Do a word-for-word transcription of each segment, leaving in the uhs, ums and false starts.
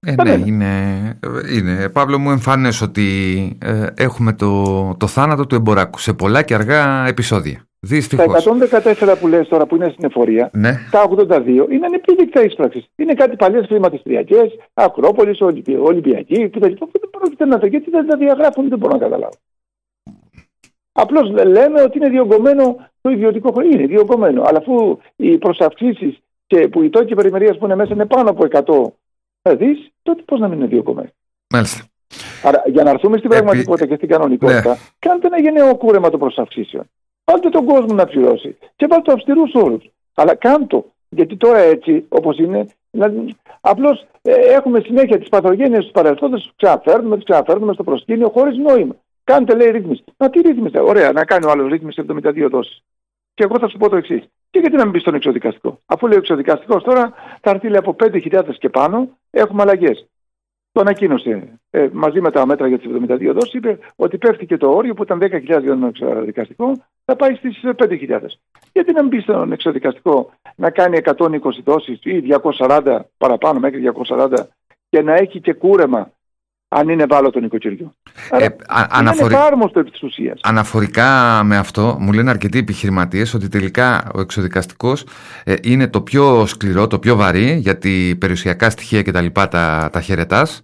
Ε, ναι, είναι, είναι, Παύλο μου, εμφανές ότι ε, έχουμε το, το θάνατο του εμποράκου σε πολλά και αργά επεισόδια. Δυστυχώς. Τα εκατόν δεκατέσσερα που λες τώρα που είναι στην εφορία, ναι. τα ογδόντα δύο είναι ανεπίδεικτα εισπράξεις. Είναι κάτι παλιές χρηματιστηριακές, Ακρόπολης, Ολυμπιακή κτλ. Δεν πρόκειται να το, γιατί δεν τα διαγράφουν, δεν μπορώ να καταλάβω. Απλώς λέμε ότι είναι διωγγωμένο το ιδιωτικό χώρο. Είναι διωγγωμένο. Αλλά αφού οι προσαυξήσεις και που οι τόκοι περιμερίας που είναι μέσα είναι πάνω από εκατό δις, τότε πώς να μην είναι διωγγωμένο. Μάλιστα. Άρα για να έρθουμε στην πραγματικότητα Επί... και στην κανονικότητα, ναι. κάντε ένα γενναίο κούρεμα των προσαυξήσεων. Βάλτε τον κόσμο να πληρώσει και βάλτε αυστηρούς όρους. Αλλά κάντε, γιατί τώρα έτσι όπως είναι, δηλαδή, απλώς ε, έχουμε συνέχεια τις παθογένειες του παρελθόντος, τις ξαναφέρνουμε, τις ξαναφέρνουμε στο προσκήνιο χωρίς νόημα. Κάντε, λέει, ρύθμιση. Μα τι ρύθμιση, ωραία, να κάνει ο άλλος ρύθμιση εβδομήντα δύο δόσεις. Και εγώ θα σου πω το εξής. Και γιατί να μην μπει στον εξοδικαστικό. Αφού λέει ο εξοδικαστικός τώρα θα έρθει λέει, από πέντε χιλιάδες και πάνω, έχουμε αλλαγές. Το ανακοίνωσε ε, μαζί με τα μέτρα για τις εβδομήντα δύο δόσεις, είπε ότι πέφτει και το όριο που ήταν δέκα χιλιάδες για τον εξοδικαστικό, θα πάει στις πέντε χιλιάδες. Γιατί να μην μπει στον εξοδικαστικό να κάνει εκατόν είκοσι δόσεις ή διακόσια σαράντα παραπάνω μέχρι διακόσια σαράντα και να έχει και κούρεμα. Αν είναι ευάλωτο νοικοκυριό. Ε, αναφορι... Είναι εφάρμοστο επί της ουσίας. Αναφορικά με αυτό, μου λένε αρκετοί επιχειρηματίες ότι τελικά ο εξοδικαστικός ε, είναι το πιο σκληρό, το πιο βαρύ, γιατί περιουσιακά στοιχεία και τα λοιπά τα, τα χαιρετάς.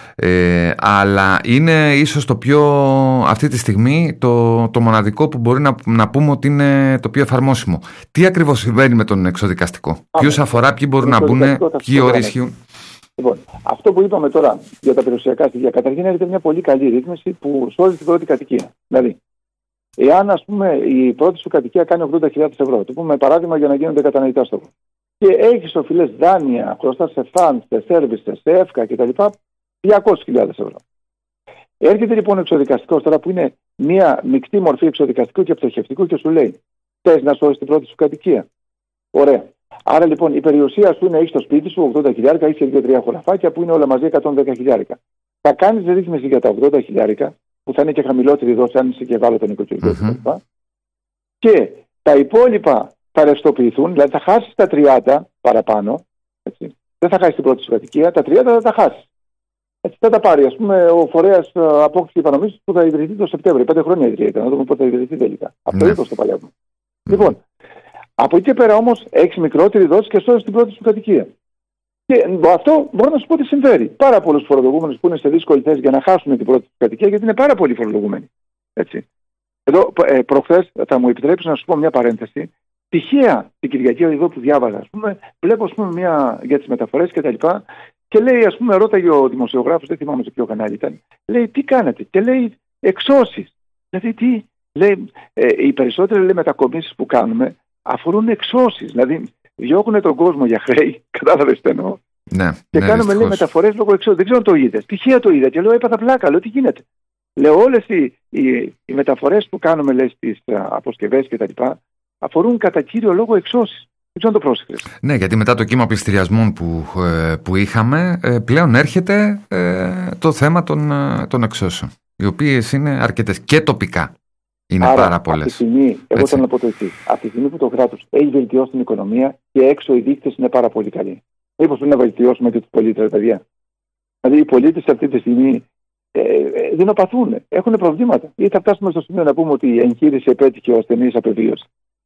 Ε, αλλά είναι ίσως το πιο, αυτή τη στιγμή, το, το μοναδικό που μπορεί να, να πούμε ότι είναι το πιο εφαρμόσιμο. Τι ακριβώς συμβαίνει με τον εξοδικαστικό, ποιους αφορά, ποιοι μπορούν να μπουν, ποιοι όροι ισχύουν. Λοιπόν, αυτό που είπαμε τώρα για τα περιουσιακά στοιχεία, καταρχήν έρχεται μια πολύ καλή ρύθμιση που σώζει την πρώτη κατοικία. Δηλαδή, εάν ας πούμε η πρώτη σου κατοικία κάνει ογδόντα χιλιάδες ευρώ, το πούμε παράδειγμα για να γίνονται κατανοητά στο και έχεις οφειλές δάνεια, χρωστά σε φαντ, σε σέρβισες, σε εύκα κτλ. διακόσιες χιλιάδες ευρώ. Έρχεται λοιπόν ο εξοδικαστικός τώρα που είναι μια μεικτή μορφή εξοδικαστικού και πτωχευτικού και σου λέει: θες να σώσεις την πρώτη σου κατοικία. Ωραία. Άρα λοιπόν η περιουσία σου είναι έχει στο σπίτι σου ογδόντα χιλιάρικα, έχει δύο τρία χωραφάκια που είναι όλα μαζί εκατόν δέκα χιλιάρικα. Θα κάνεις ρύθμιση για τα ογδόντα χιλιάρικα, που θα είναι και χαμηλότερη δόση αν είσαι και ευάλωτο νοικοκυριό mm-hmm. κτλ. Και τα υπόλοιπα θα ρευστοποιηθούν, δηλαδή θα χάσεις τα τριάντα παραπάνω. Έτσι. Δεν θα χάσεις την πρώτη σου κατοικία, τα τριάντα θα τα χάσεις. Έτσι, θα τα πάρει ας πούμε ο φορέας απόκτηση υπανομής που θα ιδρυθεί το Σεπτέμβριο. Πέντε χρόνια ιδρύεται, να δούμε πότε θα ιδρυθεί τελικά. Από το είκοσι το παλεύουμε. Mm-hmm. Λοιπόν. Από εκεί και πέρα όμως έχεις μικρότερη δόση και σώζεις την πρώτη σου κατοικία. Και αυτό μπορώ να σου πω ότι συμφέρει. Πάρα πολλούς φορολογούμενους που είναι σε δύσκολη θέση για να χάσουν την πρώτη σου κατοικία, γιατί είναι πάρα πολλοί φορολογούμενοι. Έτσι. Εδώ ε, προχθές θα μου επιτρέψεις να σου πω μια παρένθεση. Τυχαία την Κυριακή εδώ που διάβαζα, ας πούμε, βλέπω ας πούμε, μια για τις μεταφορές κτλ. Και, και λέει, ας πούμε, ρώταγε ο δημοσιογράφος, δεν θυμάμαι σε ποιο κανάλι ήταν, λέει τι κάνετε, και λέει εξώσεις. Δηλαδή τι, λέει, ε, οι περισσότερες μετακομίσεις που κάνουμε αφορούν εξώσεις. Δηλαδή, διώχνουν τον κόσμο για χρέη, κατάλαβες τι εννοώ. Ναι, και ναι, κάνουμε λέει, μεταφορές λόγω εξώσεων. Δεν ξέρω αν το είδες. Τυχαία το είδα και λέω: έπαθα πλάκα. Λέω: τι γίνεται. Λέω: όλες οι, οι, οι μεταφορές που κάνουμε λέει, στις αποσκευές κτλ. Αφορούν κατά κύριο λόγο εξώσεις. Δεν ξέρω αν το πρόσεχες. Ναι, γιατί μετά το κύμα πληστηριασμών που, που είχαμε, πλέον έρχεται ε, το θέμα των, των εξώσεων. Οι οποίες είναι αρκετές και τοπικά. Είναι Άρα, πάρα πολλές. Αυτή τη στιγμή, εγώ θέλω να πω το εξής. Αυτή τη στιγμή που το κράτος έχει βελτιώσει την οικονομία και έξω οι δείκτες είναι πάρα πολύ καλοί. Μήπως πρέπει να βελτιώσουμε και τους πολίτες, παιδιά. Δηλαδή, οι πολίτες αυτή τη στιγμή ε, ε, δεινοπαθούν, έχουν προβλήματα. Ή θα φτάσουμε στο σημείο να πούμε ότι η εγχείρηση επέτυχε, ο ασθενής απεβίωσε.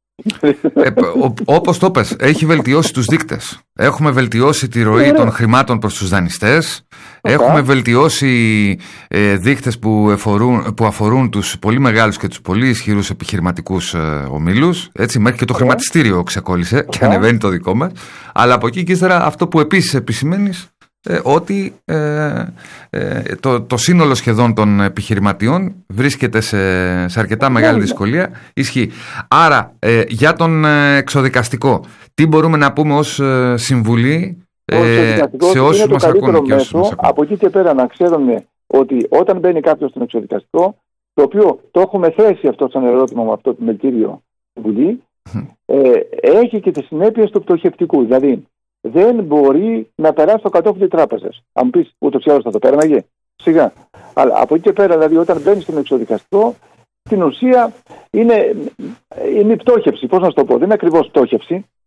Ε, όπως το πες, έχει βελτιώσει τους δείκτες. Έχουμε βελτιώσει τη ροή ε, των χρημάτων προς τους δανειστές. Okay. Έχουμε βελτιώσει ε, δείκτες που, εφορούν, που αφορούν τους πολύ μεγάλους και τους πολύ ισχυρούς επιχειρηματικούς ε, ομίλους. Έτσι, μέχρι και το okay. χρηματιστήριο ξεκόλλησε okay. και ανεβαίνει το δικό μας. Αλλά από εκεί και ύστερα αυτό που επίσης επισημαίνεις, Ε, ότι ε, ε, το, το σύνολο σχεδόν των επιχειρηματιών βρίσκεται σε, σε αρκετά μεγάλη δυσκολία. Ισχύει. Άρα ε, για τον ε, εξοδικαστικό, τι μπορούμε να πούμε ως ε, συμβουλή ε, σε όσους μας ακούν και όσους μας ακούν. Από εκεί και πέρα να ξέρουμε ότι όταν μπαίνει κάποιος στον εξοδικαστικό, το οποίο το έχουμε θέσει αυτό σαν ερώτημα με αυτό το μελτήριο στη Βουλή, ε, έχει και τις συνέπειες του πτωχευτικού. Δηλαδή δεν μπορεί να περάσει το κατόφλι τράπεζας. Αν μου πεις ούτως ή άλλως θα το πέρναγε, σιγά. Αλλά από εκεί και πέρα, δηλαδή, όταν μπαίνει στον εξοδικαστικό, στην ουσία είναι, είναι η πτώχευση. Πώς να σου το πω, δεν είναι ακριβώς πτώχευση.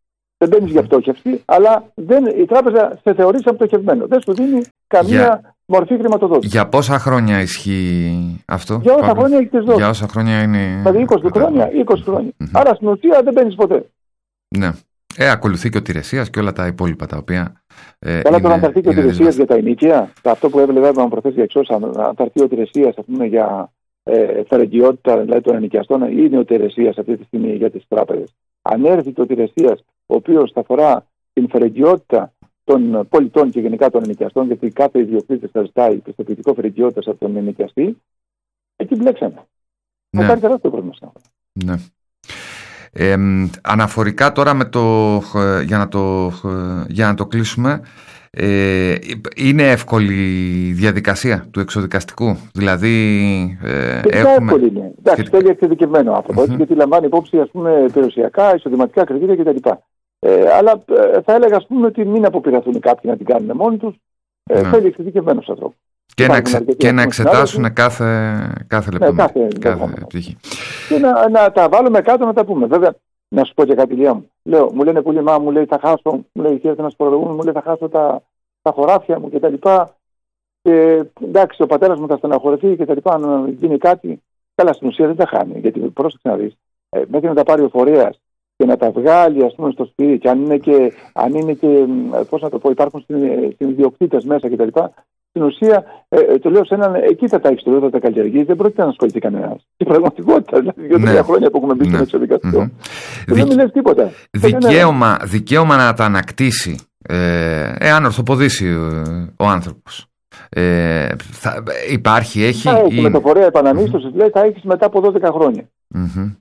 Δεν μπαίνεις για πτώχευση, αλλά δεν, η τράπεζα σε θεωρεί σαν πτωχευμένο. Δεν σου δίνει καμία για, μορφή χρηματοδότηση. Για πόσα χρόνια ισχύει αυτό? Για όσα χρόνια έχει τις δώσει. Για όσα χρόνια είναι. Δηλαδή είκοσι χρόνια, είκοσι χρόνια. Mm-hmm. Άρα στην ουσία δεν μπαίνεις ποτέ. Ναι. Ε, ακολουθεί και ο Τηρεσίας και όλα τα υπόλοιπα τα οποία. Ε, Καλά, τώρα αν θα έρθει και ο Τηρεσίας για τα ενίκια, αυτό που έβλεπε να προθέσει για εξώσεις, αν θα έρθει ο Τηρεσίας για ε, φερεγγιότητα δηλαδή των ενοικιαστών, είναι ο Τηρεσίας αυτή τη στιγμή για τις τράπεζες. Αν έρθει ο Τηρεσίας, ο οποίος θα αφορά την φερεγγιότητα των πολιτών και γενικά των ενοικιαστών, γιατί κάθε ιδιοκτήτης θα ζητάει πιστοποιητικό φερεγγιότητας από τον ενοικιαστή, εκεί μπλέξαμε. Ναι. Θα κάνει τεράστιο πρόβλημα. Ναι. Ε, αναφορικά τώρα με το, για, να το, για να το κλείσουμε, ε, είναι εύκολη η διαδικασία του εξοδικαστικού? Δηλαδή ε, έχουμε... εύκολη είναι. Εντάξει, θέλει εξειδικευμένο άνθρωπο, mm-hmm. γιατί λαμβάνει υπόψη ας πούμε περιουσιακά, εισοδηματικά κριτήρια κτλ. Ε, αλλά ε, θα έλεγα ας πούμε ότι μην αποπειραθούν κάποιοι να την κάνουν μόνοι τους. Ε, mm. Θέλει εξειδικευμένος άνθρωπος. Και, να, εξε, και να εξετάσουν κάθε, κάθε λεπτομέρεια, ναι, κάθε, κάθε πτυχή. Και να, να τα βάλουμε κάτω να τα πούμε. Βέβαια, να σου πω και κάτι, Λία μου. Λέω, μου λένε πολύ, μα μου λέει θα χάσω, μου λέει χαίρετε να σπορρογούν, μου λέει θα χάσω τα, τα χωράφια μου κτλ. Και εντάξει, ο πατέρας μου θα στεναχωρεθεί κτλ. Αν γίνει κάτι, καλά στην ουσία δεν τα χάνει. Γιατί πρόσεξε να δεις, ε, μέχρι να τα πάρει ο φορέας και να τα βγάλει ας πούμε στο σπίτι, και αν είναι και, αν είναι και πώς να το πω, υπάρχουν συνδιοκτήτες μέσα κτλ. Στην ουσία, ε, το λέω σε έναν, εκεί θα τα έχει το θα τα καλλιεργήσει, δεν πρόκειται να ασχοληθεί κανένα. Στην πραγματικότητα, δηλαδή, για τρία ναι. χρόνια που έχουμε μπει στο εξοδικαστικό. Mm-hmm. Δεν μιλες τίποτα. Δικαίωμα, δικαίωμα να τα ανακτήσει, ε, εάν ορθοποδήσει ο, ο άνθρωπος. Ε, θα, υπάρχει, έχει. Θα έχει, ή... με το φορέα επαναμίσθωσης, mm-hmm. λέει, θα έχει μετά από δώδεκα χρόνια. Mm-hmm.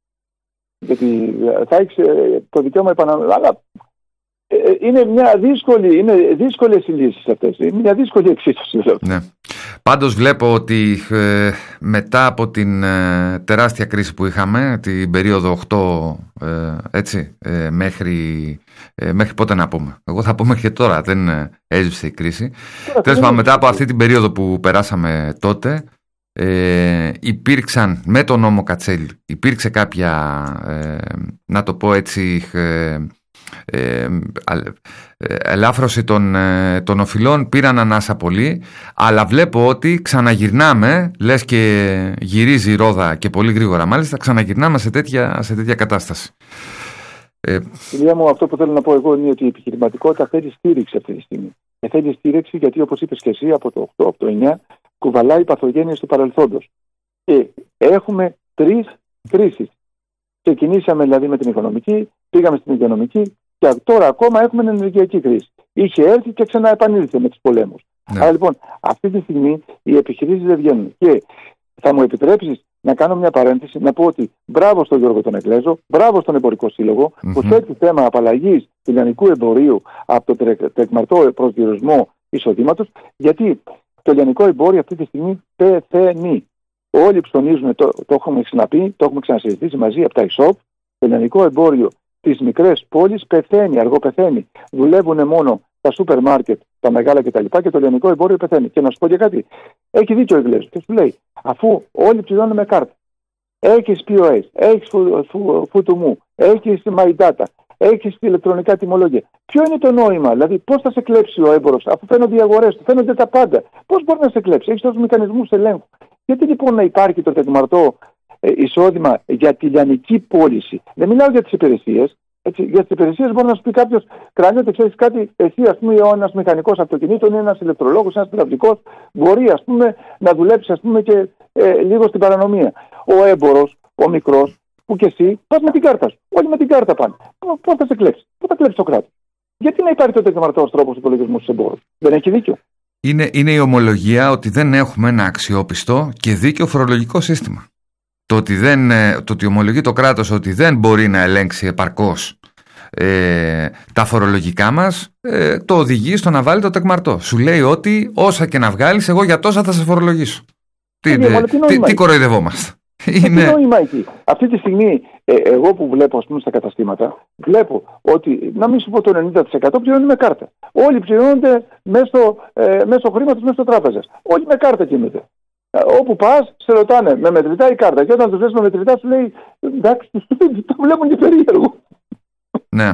Γιατί θα έχει το δικαίωμα επαναμίσθωσης. Αλλά είναι μια δύσκολη, είναι δύσκολες οι λύσεις αυτές. Είναι μια δύσκολη εξίσωση. Ναι. Πάντως βλέπω ότι ε, μετά από την ε, τεράστια κρίση που είχαμε, την περίοδο οκτώ, ε, έτσι, ε, μέχρι, ε, μέχρι πότε να πούμε. Εγώ θα πω μέχρι και τώρα, δεν ε, έζησε η κρίση. Τέλος πάντων, μετά από αυτή την περίοδο που περάσαμε τότε, ε, υπήρξαν με τον νόμο Κατσέλη, υπήρξε κάποια, ε, να το πω έτσι, ε, Ε, ε, ελάφρωση των, ε, των οφειλών, πήραν ανάσα πολύ, αλλά βλέπω ότι ξαναγυρνάμε, λες και γυρίζει η ρόδα και πολύ γρήγορα μάλιστα, ξαναγυρνάμε σε τέτοια, σε τέτοια κατάσταση. Ε, Κυρία μου, αυτό που θέλω να πω εγώ είναι ότι η επιχειρηματικότητα θέλει στήριξη αυτή τη στιγμή. Και θέλει στήριξη γιατί, όπως είπες και εσύ, από το οκτώ, από το εννιά κουβαλάει παθογένειες του παρελθόντος. Και έχουμε τρεις κρίσεις. Ξεκινήσαμε δηλαδή με την οικονομική, πήγαμε στην υγειονομική και τώρα ακόμα έχουμε την ενεργειακή κρίση. Είχε έρθει και ξανά επανήλθε με τους πολέμους. Ναι. Άρα λοιπόν, αυτή τη στιγμή οι επιχειρήσεις δεν βγαίνουν. Και θα μου επιτρέψεις να κάνω μια παρένθεση, να πω ότι μπράβο στον Γιώργο τον Εκλέζο, μπράβο στον Εμπορικό Σύλλογο, mm-hmm. που θέτει θέμα απαλλαγής του λιανικού εμπορίου από το τεκμαρτό προσδιορισμό εισοδήματος, γιατί το λιανικό εμπόριο αυτή τη στιγμή πεθαίνει. Όλοι ψωνίζουν, το, το έχουμε ξαναπεί, το έχουμε ξανασυζητήσει μαζί από τα e-shop. Το ελληνικό εμπόριο στις μικρές πόλεις πεθαίνει, αργό πεθαίνει. Δουλεύουν μόνο τα σούπερ μάρκετ, τα μεγάλα κτλ. Και το ελληνικό εμπόριο πεθαίνει. Και να σου πω και κάτι. Έχει δίκιο ο Εγγλέζος και σου λέει, αφού όλοι ψηφίζουν με κάρτα, έχεις πι ο ες, έχεις φουτουμού, έχεις my data, έχεις ηλεκτρονικά τιμολόγια. Ποιο είναι το νόημα, δηλαδή πώς θα σε κλέψει ο έμπορος, αφού φαίνονται οι αγορές του, φαίνονται τα πάντα. Πώς μπορεί να σε κλέψει, έχεις τόσους μηχανισμούς ελέγχου. Γιατί λοιπόν να υπάρχει το τεκμαρτό ε, εισόδημα για τη λιανική πώληση? Δεν μιλάω για τις υπηρεσίες. Έτσι, για τις υπηρεσίες μπορεί να σου πει κάποιος, κράνεται, ξέρεις κάτι, εσύ ας πούμε, ένας μηχανικός αυτοκινήτων, ένας ηλεκτρολόγος, ένας πυραυτικός, μπορεί ας πούμε να δουλέψει ας πούμε και ε, λίγο στην παρανομία. Ο έμπορος, ο μικρός, που και εσύ, πας με την κάρτα σου. Όλοι με την κάρτα πάνε. Πώς θα σε κλέψει, πώς θα κλέψει το κράτος? Γιατί να υπάρχει το τεκμαρτός τρόπος υπολογισμού στους εμπόρους? Δεν έχει δίκιο. Είναι, είναι η ομολογία ότι δεν έχουμε ένα αξιόπιστο και δίκαιο φορολογικό σύστημα. Το ότι, δεν, το ότι ομολογεί το κράτος ότι δεν μπορεί να ελέγξει επαρκώς ε, τα φορολογικά μας, ε, το οδηγεί στο να βάλει το τεκμαρτό. Σου λέει ότι όσα και να βγάλεις, εγώ για τόσα θα σε φορολογήσω. Τι, τι, τι, τι κοροϊδευόμαστε? Είναι... Τι νόημα εκεί? Αυτή τη στιγμή, ε, εγώ που βλέπω ας πούμε, στα καταστήματα, βλέπω ότι, να μην σου πω το ενενήντα τοις εκατό πληρώνουν με κάρτα. Όλοι πληρώνονται μέσω, ε, μέσω χρήματος, μέσω τράπεζας. Όλοι με κάρτα κινούνται. Ε, όπου πας, σε ρωτάνε με μετρητά ή κάρτα. Και όταν τους λες με μετρητά, σου λέει εντάξει, το βλέπουν και περίεργο. Ναι.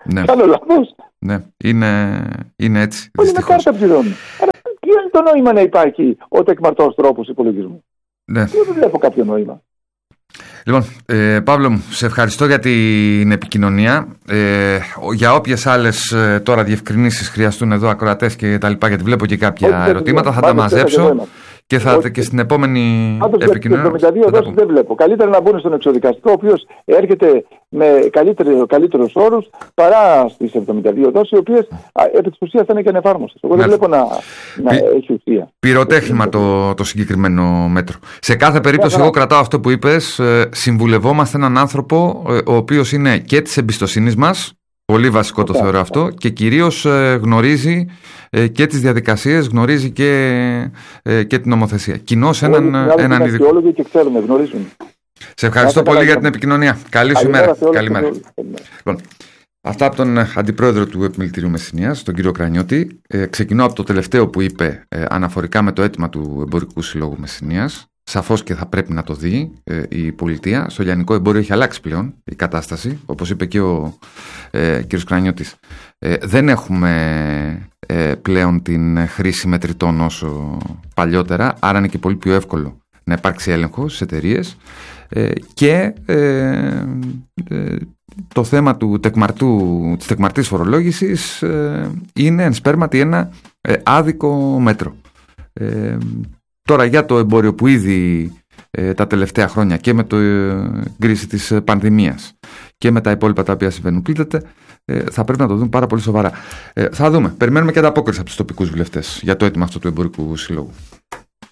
Ναι. Κάνω λάθος. Ναι, είναι, είναι έτσι. Όλοι με κάρτα πληρώνουν. Άρα, ποιο είναι το νόημα να υπάρχει ο τεκμαρτός τρόπος υπολογισμού? Ναι. Δεν βλέπω κάποιο νόημα. Λοιπόν, ε, Παύλο μου, σε ευχαριστώ για την επικοινωνία. Ε, για όποιες άλλες ε, τώρα διευκρινήσεις χρειαστούν εδώ ακροατές και τα λοιπά, γιατί βλέπω και κάποια Όχι, ερωτήματα, θα πάντως, τα μαζέψω και, θα, Όχι. και στην επόμενη Πάντως, επικοινωνία. εβδομήντα δύο δόσεις δεν βλέπω. Καλύτερα να μπουν στον εξοδικαστικό, ο οποίος έρχεται με καλύτερους όρους παρά στις εβδομήντα δύο δόσεις, οι οποίες επί της ουσίας θα είναι και ανεφάρμοστες. Εγώ δεν βλέπω να, να Πι... έχει ουσία. Πυροτέχνημα το, το συγκεκριμένο μέτρο. Σε κάθε περίπτωση, εγώ κρατάω αυτό που είπες. Συμβουλευόμαστε έναν άνθρωπο ο οποίος είναι και της εμπιστοσύνης μας. Πολύ βασικό το θεωρώ αυτό, και κυρίως ε, γνωρίζει ε, και τις διαδικασίες, γνωρίζει και, ε, και την νομοθεσία. Κοινώς έναν, έναν ειδικό. Όλοι και ξέρουμε, γνωρίζουν. Σε ευχαριστώ πολύ καλά για την επικοινωνία. Καλή σου ημέρα. Καλημέρα. Λοιπόν, αυτά από τον Αντιπρόεδρο του Επιμελητηρίου Μεσσηνίας, τον κύριο Κρανιώτη. Ε, ξεκινώ από το τελευταίο που είπε ε, αναφορικά με το αίτημα του Εμπορικού Συλλόγου Μεσσηνίας. Σαφώς και θα πρέπει να το δει ε, η πολιτεία. Στο λιανικό εμπόριο έχει αλλάξει πλέον η κατάσταση. Όπως είπε και ο ε, κ. Κρανιώτης, ε, δεν έχουμε ε, πλέον την χρήση μετρητών όσο παλιότερα. Άρα είναι και πολύ πιο εύκολο να υπάρξει έλεγχος στις εταιρείες. Ε, και ε, ε, το θέμα του τεκμαρτού, της τεκμαρτής φορολόγησης ε, είναι εν σπέρματι ένα ε, άδικο μέτρο. Ε, Τώρα για το εμπόριο που ήδη ε, τα τελευταία χρόνια και με το ε, κρίση της πανδημίας και με τα υπόλοιπα τα οποία συμβαίνουν πλήττεται, ε, θα πρέπει να το δούμε πάρα πολύ σοβαρά. Ε, θα δούμε. Περιμένουμε και ανταπόκριση από τους τοπικούς βουλευτές για το αίτημα αυτό του Εμπορικού Συλλόγου.